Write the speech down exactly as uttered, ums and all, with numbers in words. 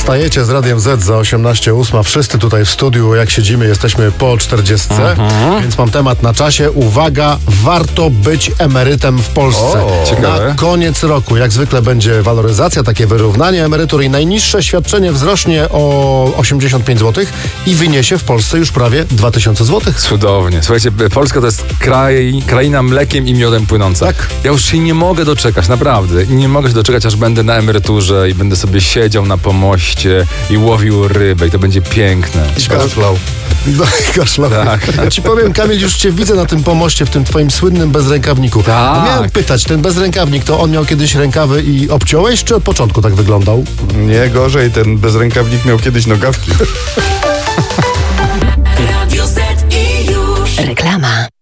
Wstajecie z Radiem Z za osiemnaście ósma. Wszyscy tutaj w studiu, jak siedzimy, jesteśmy po czterdziestce, mhm. więc mam temat na czasie. Uwaga, warto być emerytem w Polsce. O, ciekawe. Na koniec roku, jak zwykle, będzie waloryzacja, takie wyrównanie emerytur i najniższe świadczenie wzrośnie o osiemdziesiąt pięć złotych i wyniesie w Polsce już prawie dwa tysiące złotych. Cudownie. Słuchajcie, Polska to jest kraj, kraina mlekiem i miodem płynąca. Tak. Ja już się nie mogę doczekać, naprawdę. Nie mogę się doczekać, aż będę na emeryturze i będę sobie siedział na pomoście i łowił rybę i to będzie piękne. Kaszlał. No, kaszlał. Tak. Ja ci powiem, Kamil, już cię widzę na tym pomoście, w tym twoim słynnym bezrękawniku. Tak. Miałem pytać, ten bezrękawnik, to on miał kiedyś rękawy i obciąłeś, czy od początku tak wyglądał? Nie, gorzej, ten bezrękawnik miał kiedyś nogawki. Reklama.